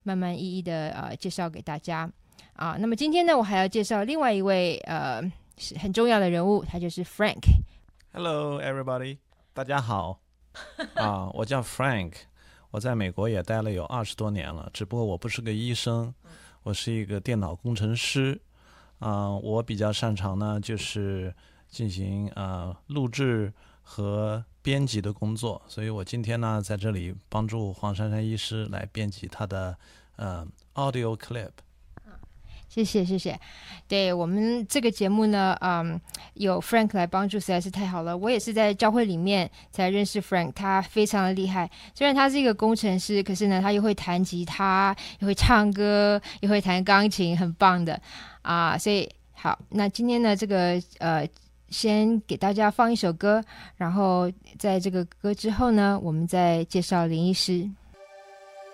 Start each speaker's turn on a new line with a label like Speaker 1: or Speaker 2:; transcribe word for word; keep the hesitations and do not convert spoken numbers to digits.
Speaker 1: 慢慢一一的呃介绍给大家啊。那么今天呢，我还要介绍另外一位呃很重要的人物，他就是 Frank。
Speaker 2: Hello, everybody， 大家好啊，我叫 Frank， 我在美国也待了有二十多年了，只不过我不是个医生，我是一个电脑工程师啊。我比较擅长呢就是进行啊录制和编辑的工作，所以我今天呢在这里帮助黄珊珊医师来编辑他的呃 audio clip。
Speaker 1: 谢谢谢谢，对我们这个节目呢，嗯，有 Frank 来帮助实在是太好了。我也是在教会里面才认识 Frank， 他非常的厉害。虽然他是一个工程师，可是呢，他又会弹吉他，又会唱歌，又会弹钢琴，很棒的啊。所以好，那今天呢，这个呃，先给大家放一首歌，然后在这个歌之后呢，我们再介绍林医师。